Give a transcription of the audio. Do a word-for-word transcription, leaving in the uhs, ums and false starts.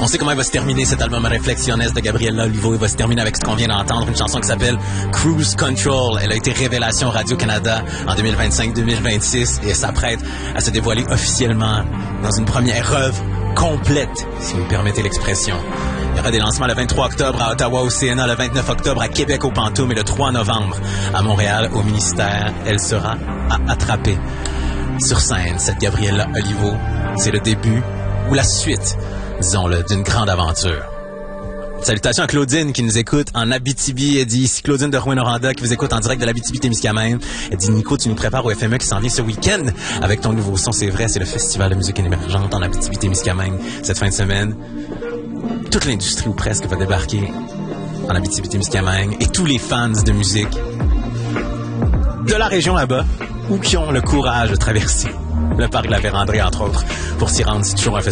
On sait comment il va se terminer cet album Reflexiones de Gabriela Olivo. Il va se terminer avec ce qu'on vient d'entendre, une chanson qui s'appelle Cruise Control. Elle a été révélation Radio-Canada en deux mille vingt-cinq deux mille vingt-six et s'apprête à se dévoiler officiellement dans une première œuvre complète, si vous me permettez l'expression. Il y aura des lancements le vingt-trois octobre à Ottawa au C N A, le vingt-neuf octobre à Québec au Pantoum et le trois novembre à Montréal au ministère. Elle sera à attraper sur scène. Cette Gabriela Olivo, c'est le début ou la suite, disons-le, d'une grande aventure. Salutations à Claudine qui nous écoute en Abitibi. Elle dit ici Claudine de Rouyn-Noranda qui vous écoute en direct de l'Abitibi-Témiscamingue. Elle dit Nico, tu nous prépares au F M E qui s'en vient ce week-end avec ton nouveau son. C'est vrai, c'est le Festival de musique émergente en Abitibi-Témiscamingue cette fin de semaine. Toute l'industrie ou presque va débarquer en Abitibi-Témiscamingue et tous les fans de musique de la région là-bas ou qui ont le courage de traverser le parc de la Vérandrée, entre autres, pour s'y rendre. C'est toujours un festival.